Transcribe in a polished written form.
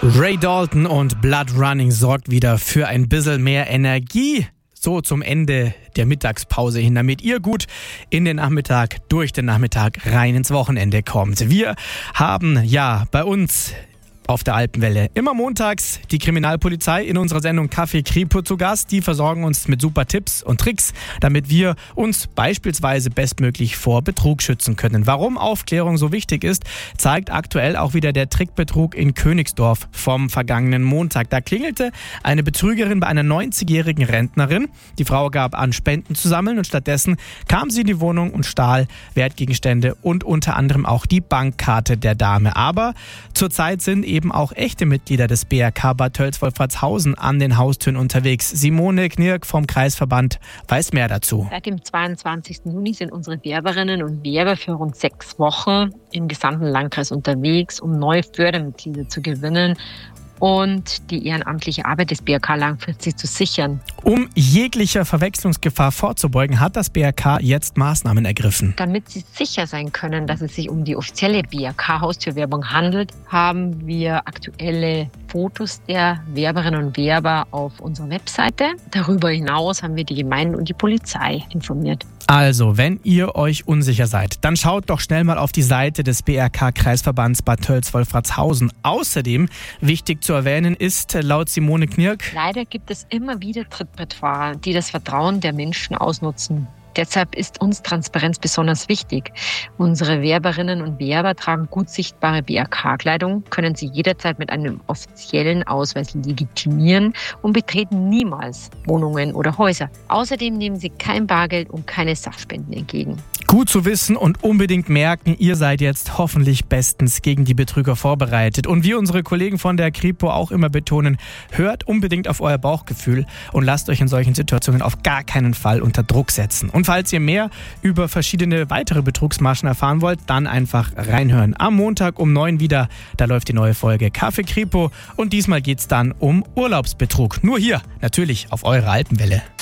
Ray Dalton und Blood Running sorgt wieder für ein bisschen mehr Energie. So zum Ende der Mittagspause hin, damit ihr gut in den Nachmittag, durch den Nachmittag rein ins Wochenende kommt. Wir haben bei uns auf der Alpenwelle immer montags die Kriminalpolizei in unserer Sendung Café Kripo zu Gast. Die versorgen uns mit super Tipps und Tricks, damit wir uns beispielsweise bestmöglich vor Betrug schützen können. Warum Aufklärung so wichtig ist, zeigt aktuell auch wieder der Trickbetrug in Königsdorf vom vergangenen Montag. Da klingelte eine Betrügerin bei einer 90-jährigen Rentnerin. Die Frau gab an, Spenden zu sammeln und stattdessen kam sie in die Wohnung und stahl Wertgegenstände und unter anderem auch die Bankkarte der Dame. Aber zurzeit sind eben auch echte Mitglieder des BRK Bad Tölz-Wolfratshausen an den Haustüren unterwegs. Simone Knirk vom Kreisverband weiß mehr dazu. Seit dem 22. Juni sind unsere Werberinnen und Werber für rund 6 Wochen im gesamten Landkreis unterwegs, um neue Fördermitglieder zu gewinnen und die ehrenamtliche Arbeit des BRK langfristig zu sichern. Um jeglicher Verwechslungsgefahr vorzubeugen, hat das BRK jetzt Maßnahmen ergriffen. Damit Sie sicher sein können, dass es sich um die offizielle BRK-Haustürwerbung handelt, haben wir aktuelle Fotos der Werberinnen und Werber auf unserer Webseite. Darüber hinaus haben wir die Gemeinden und die Polizei informiert. Also, wenn ihr euch unsicher seid, dann schaut doch schnell mal auf die Seite des BRK-Kreisverbands Bad Tölz-Wolfratshausen. Außerdem wichtig zu erwähnen ist, laut Simone Knirk: Leider gibt es immer wieder Trittbrettfahrer, die das Vertrauen der Menschen ausnutzen. Deshalb ist uns Transparenz besonders wichtig. Unsere Werberinnen und Werber tragen gut sichtbare BRK-Kleidung, können sie jederzeit mit einem offiziellen Ausweis legitimieren und betreten niemals Wohnungen oder Häuser. Außerdem nehmen sie kein Bargeld und keine Sachspenden entgegen. Gut zu wissen und unbedingt merken, ihr seid jetzt hoffentlich bestens gegen die Betrüger vorbereitet. Und wie unsere Kollegen von der Kripo auch immer betonen, hört unbedingt auf euer Bauchgefühl und lasst euch in solchen Situationen auf gar keinen Fall unter Druck setzen. Und falls ihr mehr über verschiedene weitere Betrugsmaschen erfahren wollt, dann einfach reinhören. Am Montag um 9 wieder, da läuft die neue Folge Café Kripo und diesmal geht's dann um Urlaubsbetrug. Nur hier, natürlich auf eurer Alpenwelle.